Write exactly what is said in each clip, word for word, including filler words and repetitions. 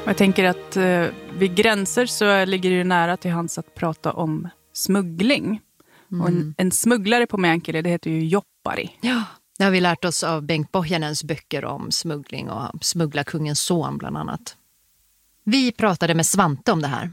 Jag tänker att eh, vid gränser så ligger det ju nära till hands att prata om smuggling. Mm. Och en, en smugglare på Meänkieli, det heter ju joppari. Ja, det har vi lärt oss av Bengt Pohjanens böcker om smuggling och smugglarkungens son bland annat. Vi pratade med Svante om det här.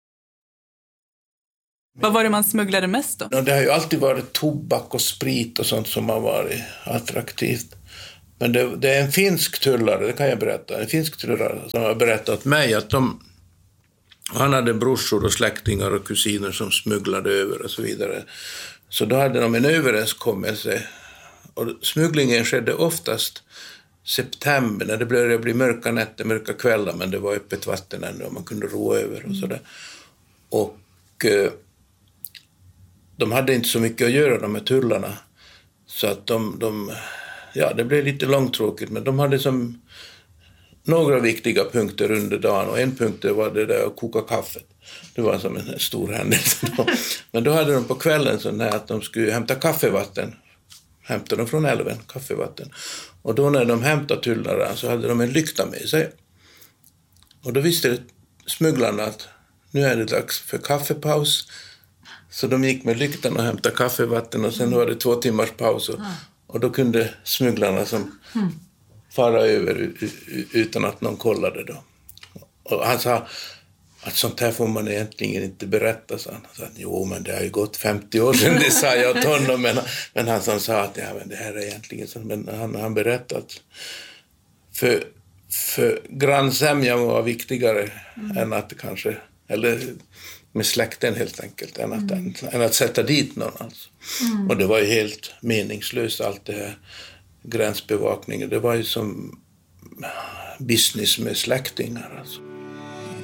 Vad var det man smugglade mest då? Ja, det har ju alltid varit tobak och sprit och sånt som har varit attraktivt. Men det, det är en finsk tullare, det kan jag berätta. En finsk tullare som har berättat åt mig att de, han hade brorsor och släktingar och kusiner som smugglade över och så vidare. Så då hade de en överenskommelse. Och smugglingen skedde oftast september när det började bli mörka nätter, mörka kvällar, men det var öppet vatten ännu och man kunde ro över och sådär. Och eh, de hade inte så mycket att göra, de här tullarna. Så att de, de ja, det blev lite långtråkigt, men de hade som några viktiga punkter under dagen, och en punkt var det där att koka kaffet. Det var som en stor händelse då. Men då hade de på kvällen så här att de skulle hämta kaffevatten. Hämtade de från älven, kaffevatten. Och då när de hämtade tullarna så hade de en lykta med sig. Och då visste smugglarna att nu är det dags för kaffepaus. Så de gick med lyktan och hämtade kaffevatten, och sen var det två timmars paus. Och, och då kunde smugglarna som fara över utan att någon kollade då. Och han sa att sånt här får man egentligen inte berätta, så han sa att jo, men det har ju gått femtio år sedan, det sa jag åt honom, men, men han som sa att ja, men det här är egentligen så, men han han berättat för för grannsämjan var viktigare mm. än att kanske, eller med släkten helt enkelt, än att, mm. än, än att sätta dit någon alltså. Mm. Och det var ju helt meningslöst allt det här gränsbevakningen, det var ju som business med släktingar alltså.